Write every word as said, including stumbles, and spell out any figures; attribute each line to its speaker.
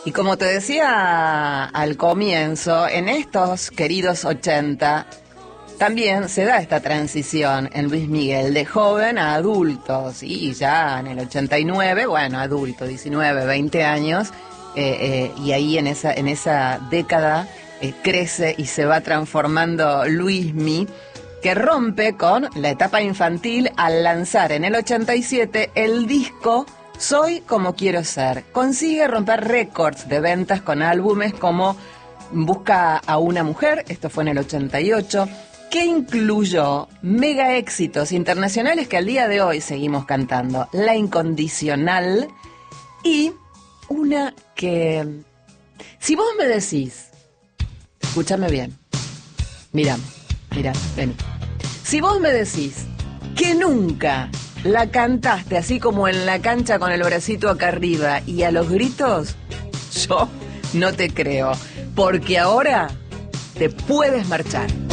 Speaker 1: Y como te decía al comienzo, en estos queridos ochenta también se da esta transición en Luis Miguel de joven a adulto, y ya en el ochenta y nueve, bueno, adulto, diecinueve, veinte años, eh, eh, y ahí en esa, en esa década eh, crece y se va transformando Luismi, que rompe con la etapa infantil al lanzar en el ochenta y siete el disco Soy como quiero ser. Consigue romper récords de ventas con álbumes como Busca a una mujer, esto fue en el ochenta y ocho, que incluyó mega éxitos internacionales que al día de hoy seguimos cantando. La Incondicional y una que, si vos me decís, escúchame bien, mira, mira, ven. Si vos me decís que nunca la cantaste así como en la cancha con el bracito acá arriba y a los gritos, yo no te creo, porque ahora te puedes marchar.